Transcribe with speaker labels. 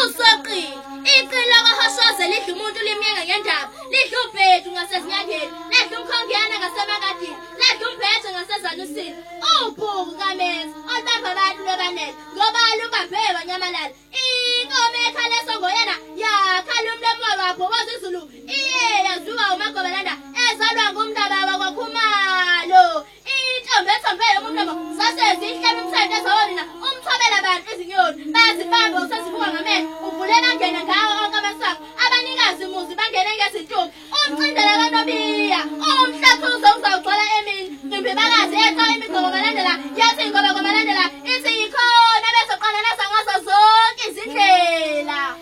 Speaker 1: Usoqile. Iqili lakwaHoshoze lidla umuntu limnyanga ngendaba. Lidla ubhedu ngasezinyangeni. Lidla umkhongiyana ngasemakadini. Lidla umbhedo ngasezalusini. Ubhuku kaMeso. Obamba abantu bebanele. Ngoba lubambe wanyamalala.